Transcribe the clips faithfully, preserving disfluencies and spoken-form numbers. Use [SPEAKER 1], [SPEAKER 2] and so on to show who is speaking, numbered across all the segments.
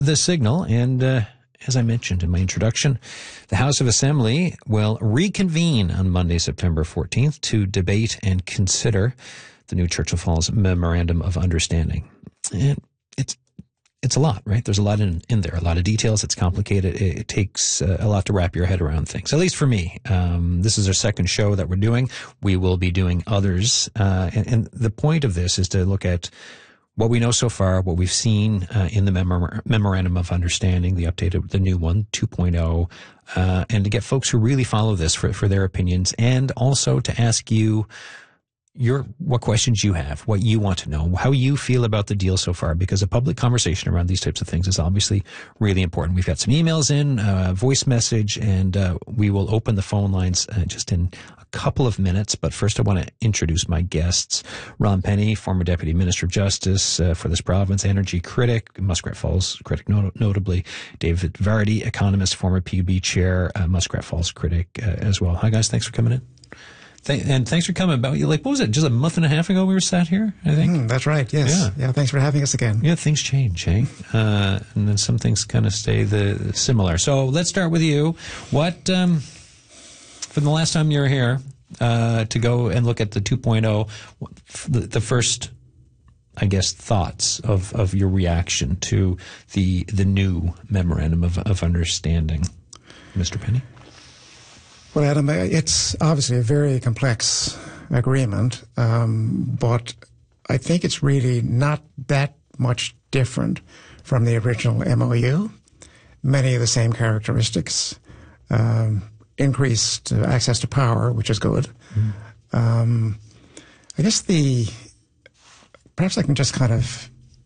[SPEAKER 1] The Signal, and uh, as I mentioned in my introduction, the House of Assembly will reconvene on Monday, September fourteenth, to debate and consider the new Churchill Falls Memorandum of Understanding. And it's it's a lot, right? There's a lot in, in there, a lot of details. It's complicated. It, it takes uh, a lot to wrap your head around things, at least for me. Um, this is our second show that we're doing. We will be doing others. Uh, and, and the point of this is to look at what we know so far, what we've seen uh, in the memor- Memorandum of Understanding, the updated, the new one, two point oh, uh, and to get folks who really follow this for, for their opinions, and also to ask you your what questions you have, what you want to know, how you feel about the deal so far, because a public conversation around these types of things is obviously really important. We've got some emails in, uh, voice message, and uh, we will open the phone lines uh, just in a couple of minutes. But first, I want to introduce my guests. Ron Penny, former Deputy Minister of Justice uh, for this province, energy critic, Muskrat Falls critic not- notably. David Vardy, economist, former P U B chair, uh, Muskrat Falls critic uh, as well. Hi, guys. Thanks for coming in. Th- and thanks for coming. About like, what was it? Just a month and a half ago we were sat here, I think.
[SPEAKER 2] Mm, that's right. Yes.
[SPEAKER 1] Yeah.
[SPEAKER 2] yeah. Thanks for having us again.
[SPEAKER 1] Yeah. Things change, eh? Uh, and then some things kind of stay the similar. So let's start with you. What, um, from the last time you were here, uh, to go and look at the two point oh, the, the first, I guess, thoughts of, of your reaction to the, the new Memorandum of, of Understanding, Mister Penny?
[SPEAKER 2] Well, Adam, it's obviously a very complex agreement, um, but I think it's really not that much different from the original M O U. Many of the same characteristics, um, increased uh, access to power, which is good. Mm. Um, I guess the, perhaps I can just kind of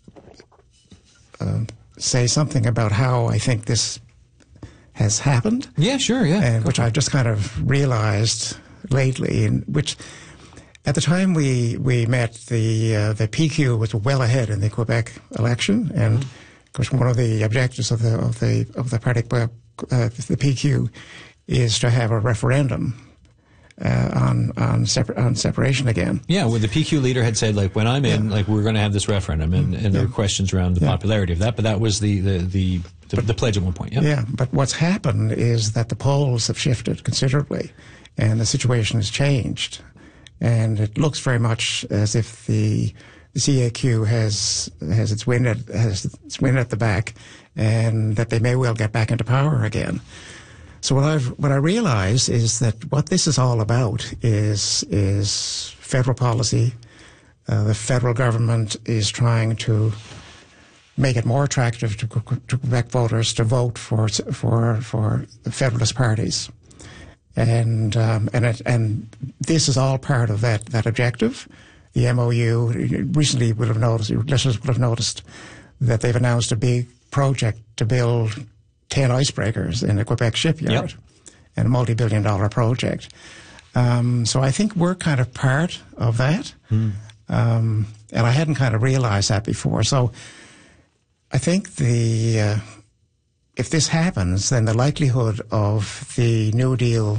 [SPEAKER 2] uh, say something about how I think this has happened.
[SPEAKER 1] Yeah, sure, yeah.
[SPEAKER 2] And which I've just kind of realized lately, in which at the time we we met, the uh, the P Q was well ahead in the Quebec election, and of course one of the objectives of the of the of the party, uh, the P Q, is to have a referendum uh, on on, separ- on separation again.
[SPEAKER 1] Yeah, well, the P Q leader had said, like, when I'm in, yeah. like, we're going to have this referendum, and, and there yeah. were questions around the yeah. popularity of that, but that was the the the, the, but, the pledge at one point. Yeah.
[SPEAKER 2] Yeah, but what's happened is that the polls have shifted considerably, and the situation has changed, and it looks very much as if the, the C A Q has has its wind at has its wind at the back, and that they may well get back into power again. So what I've what I realize is that what this is all about is is federal policy. Uh, the federal government is trying to make it more attractive to, to Quebec voters to vote for for for the Federalist parties, and um, and it, and this is all part of that that objective. The M O U recently would have noticed, listeners would have noticed that they've announced a big project to build ten icebreakers in a Quebec shipyard, yep. and a multi-billion dollar project. Um, so I think we're kind of part of that, mm. um, and I hadn't kind of realized that before. So I think the uh, if this happens, then the likelihood of the New Deal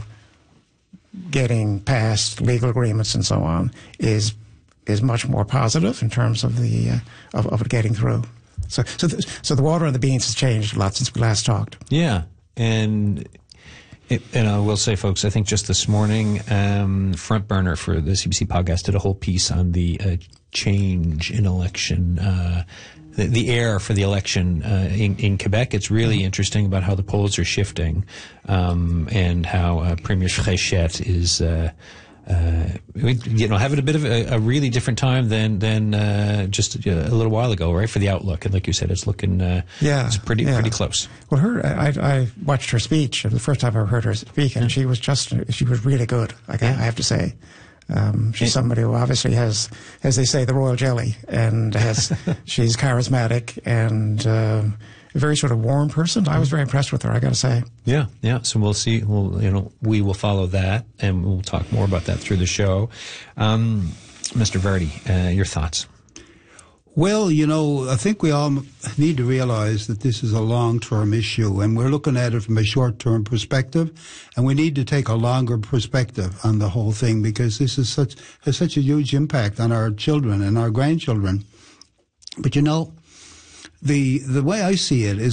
[SPEAKER 2] getting passed, legal agreements and so on, is is much more positive in terms of the uh, of, of it getting through. So, so, th- so the water on the beans has changed a lot since we last talked.
[SPEAKER 1] Yeah, and it, and I will say, folks, I think just this morning, um, Front Burner for the C B C podcast did a whole piece on the uh, change in election, uh, the, the air for the election uh, in, in Quebec. It's really mm-hmm. interesting about how the polls are shifting, um, and how uh, Premier Fréchette is. Uh, Uh, we, you know, having a bit of a, a really different time than than uh, just a, a little while ago, right? For the outlook, and like you said, it's looking uh,
[SPEAKER 2] yeah,
[SPEAKER 1] it's pretty
[SPEAKER 2] yeah.
[SPEAKER 1] pretty close.
[SPEAKER 2] Well, her, I, I watched her speech the first time I heard her speak, and yeah. she was just she was really good. Like yeah. I, I have to say, um, she's yeah. somebody who obviously has, as they say, the royal jelly, and has she's charismatic and. Uh, A very sort of warm person. I was very impressed with her, I got to say.
[SPEAKER 1] Yeah, yeah. So we'll see. We'll, you know, we will follow that, and we'll talk more about that through the show. Um, Mister Vardy, uh, your thoughts?
[SPEAKER 3] Well, you know, I think we all need to realize that this is a long-term issue, and we're looking at it from a short-term perspective, and we need to take a longer perspective on the whole thing, because this is such has such a huge impact on our children and our grandchildren. But you know, The the way I see it is